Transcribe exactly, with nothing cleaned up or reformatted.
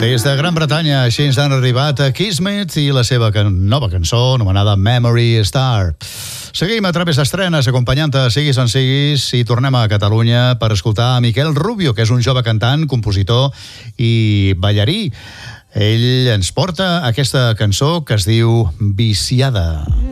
Des de Gran Bretanya, així ens han arribat a Kismet i la seva can- nova cançó anomenada Memory Star. Seguim a través d'estrenes, acompanyant-te Siguis on siguis, i tornem a Catalunya per escoltar a Miquel Rubio, que és un jove cantant, compositor i ballarí. Ell ens porta aquesta cançó que es diu Viciada.